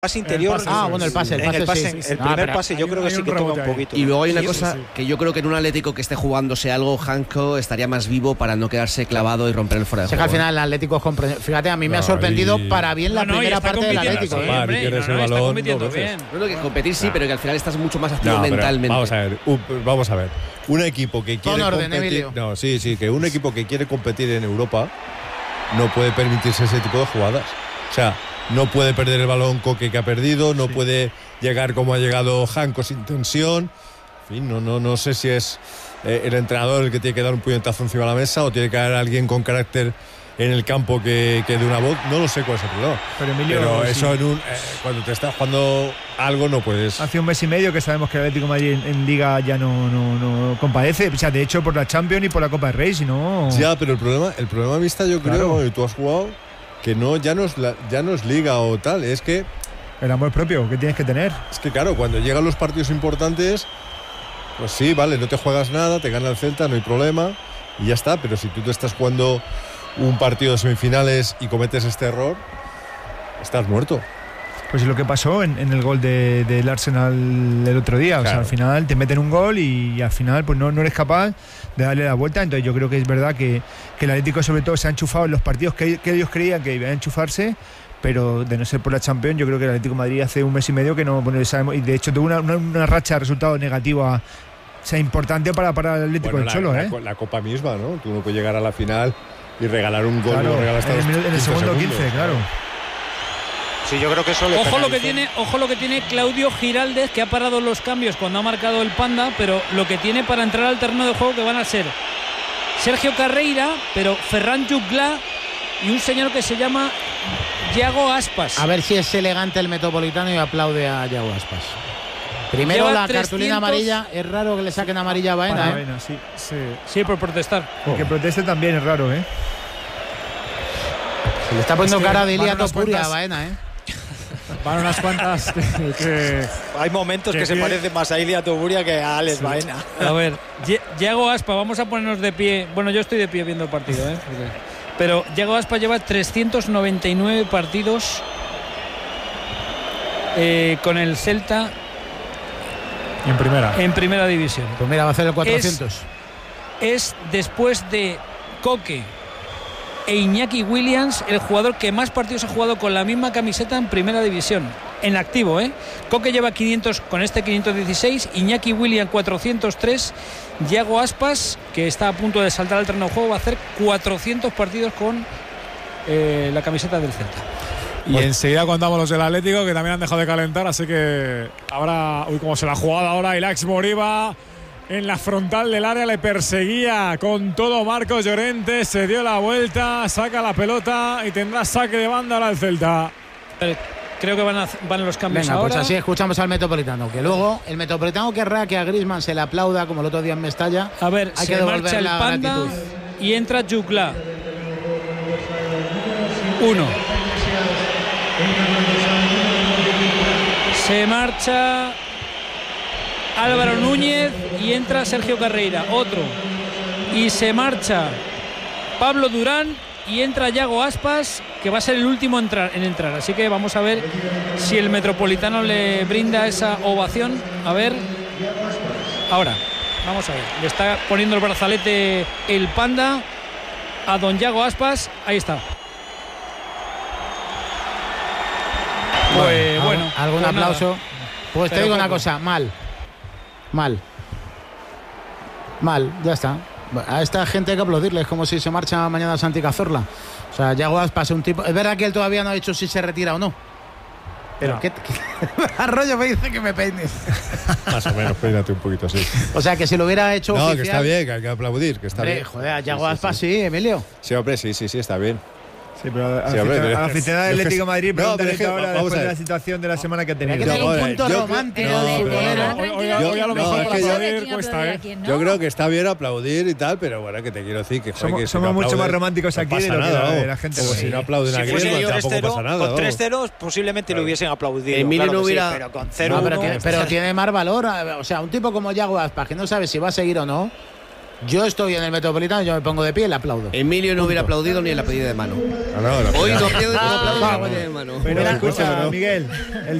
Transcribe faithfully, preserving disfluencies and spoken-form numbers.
pase interior. El pase, ah, bueno, el pase, el pase, el, pase, sí, sí, el sí. primer Ah, pase yo creo que sí que toca un poquito. Y luego hay una sí, cosa sí, sí. que yo creo que en un Atlético que esté jugándose algo, Janko estaría más vivo para no quedarse clavado y romper el fuera de juego. juego. Es que al final el Atlético es compre... Fíjate, a mí me no, ha sorprendido y... para bien la no, no, primera parte del Atlético. Bien, ¿eh? Hombre, no, no, el está balón compitiendo bien. Bueno, que competir sí, no. pero que al final estás mucho más activo no, mentalmente. Vamos a ver, uh, vamos a ver. Un equipo que quiere orden, competir, Emilio. no, sí, sí, que un equipo que quiere competir en Europa no puede permitirse ese tipo de jugadas. O sea, no puede perder el balón Coque que ha perdido, no sí. puede llegar como ha llegado Janko sin tensión. En fin, no, no, no sé si es eh, el entrenador el que tiene que dar un puñetazo encima de la mesa o tiene que haber alguien con carácter en el campo que, que dé una voz. No lo sé cuál es el problema. Pero, Emilio, Pero sí. eso en un, eh, cuando te estás jugando algo no puedes. Hace un mes y medio que sabemos que el Atlético de Madrid en, en Liga ya no, no, no compadece. O sea, de hecho por la Champions y por la Copa del Rey, si no. Ya, pero el problema, el problema vista yo creo, claro. y tú has jugado, que no ya no es la, ya no es Liga o tal, es que el amor propio que tienes que tener. Es que claro, cuando llegan los partidos importantes, pues sí, vale, no te juegas nada, te gana el Celta, no hay problema y ya está. Pero si tú te estás jugando un partido de semifinales y cometes este error, estás muerto. Pues es lo que pasó en, en el gol de, del Arsenal el otro día. Claro. O sea, al final te meten un gol y, y al final pues no, no eres capaz de darle la vuelta. Entonces yo creo que es verdad que, que el Atlético sobre todo se ha enchufado en los partidos que, que ellos creían que iban a enchufarse, pero de no ser por la Champions, yo creo que el Atlético de Madrid hace un mes y medio que no, bueno, sabemos, y de hecho tuvo una, una, una racha de resultados negativa, o sea, importante para, para el Atlético bueno, del Cholo, la, ¿eh? La, la Copa misma, ¿no? Tú no puedes llegar a la final y regalar un gol, claro, no regalas en, el, en el segundo segundos, quince, claro. Sí, yo creo que eso le ojo lo que tiene, ojo lo que tiene Claudio Giraldez, que ha parado los cambios cuando ha marcado el Panda, pero lo que tiene para entrar al terreno de juego que van a ser Sergio Carreira, pero Ferran Jutgla y un señor que se llama Yago Aspas. A ver si es elegante el Metropolitano y aplaude a Yago Aspas. Primero Lleva la trescientos... cartulina amarilla, es raro que le saquen amarilla a Baena, ¿eh? Baena, sí, sí. sí, por protestar. Oh. Que proteste también es raro, ¿eh? Se le está poniendo es que cara de Ilia Topuria cuantas... a Baena, ¿eh? Van unas cuantas que, que... Hay momentos que, que se parecen más a Ilia Topuria que a Alex sí. Baena. A ver, Yago Aspas, vamos a ponernos de pie. Bueno, yo estoy de pie viendo el partido, ¿eh? Pero Yago Aspas lleva trescientos noventa y nueve partidos eh, con el Celta en primera en primera división. Pues mira, va a hacer el cuatrocientos. Es, es después de Coque e Iñaki Williams el jugador que más partidos ha jugado con la misma camiseta en primera división, en activo, ¿eh? Coque lleva quinientos con este quinientos dieciséis, Iñaki Williams cuatrocientos tres, Yago Aspas, que está a punto de saltar al terreno de juego, va a hacer cuatrocientos partidos con eh, la camiseta del Celta. Y pues enseguida contamos los del Atlético, que también han dejado de calentar, así que ahora, uy, como se la ha jugado ahora Ilaix Moriba en la frontal del área, le perseguía con todo Marcos Llorente, se dio la vuelta, saca la pelota y tendrá saque de banda ahora el Celta. Pero creo que van, a, van los cambios. Venga, ahora. Pues así escuchamos al Metropolitano, que luego el Metropolitano querrá que a Griezmann se le aplauda como el otro día en Mestalla. A ver, hay se que marcha el la Panda gratitud. Y entra Jutgla. Uno. Se marcha Álvaro Núñez y entra Sergio Carreira, otro. Y se marcha Pablo Durán y entra Yago Aspas, que va a ser el último en entrar, en entrar. Así que vamos a ver si el Metropolitano le brinda esa ovación. A ver. Ahora, vamos a ver. Le está poniendo el brazalete el Panda a don Yago Aspas. Ahí está. Pues bueno. bueno ¿Algún pues aplauso? Nada. Pues te Pero digo poco. una cosa, mal. Mal. Mal, ya está. A esta gente hay que aplaudirles, como si se marcha mañana Santi Cazorla. O sea, Yago Aspas es un tipo. Es verdad que él todavía no ha dicho si se retira o no. Pero no. ¿qué, qué arroyo me dice que me peines? Más o menos, peínate un poquito, sí. O sea, que si lo hubiera hecho no, oficial. que está bien, que hay que aplaudir, que está hombre, bien. Joder, a Yago sí, Aspas sí, sí, Emilio. Sí, hombre, sí, sí, sí, está bien. Sí, pero a sí, la aficionada del Atlético de Madrid, no, pregúntale que, ahora después de la ver. situación de la semana que ha tenido. Hay que tener un punto yo, romántico. No, de pero, futbolero. Hoy, hoy, hoy, hoy a lo mejor no, para es que aplaudir cuesta, ¿eh? Yo creo que está bien aplaudir y tal, pero bueno, que te quiero decir que, joder, somos, que si somos no mucho aplaudes, más románticos no aquí de pasa lo nada, que la, ¿no? la gente. Pues si no aplauden si a fuese Griezmann, yo tampoco Estero, pasa nada. con ¿no? tres ceros posiblemente claro. Lo hubiesen aplaudido. Emilio claro no hubiera. Sí, pero con cero no, pero, uno, que, pero tiene más valor. O sea, un tipo como Yago Aspas, que no sabe si va a seguir o no. Yo estoy en el Metropolitano, yo me pongo de pie y le aplaudo. Emilio no Punto. hubiera aplaudido ni en la pedida de mano. Ah, no, la Hoy final. no aplaude ni Ah, aplaude ah, ni la pedida de mano. Pero Bueno, escucha, pero- Miguel, el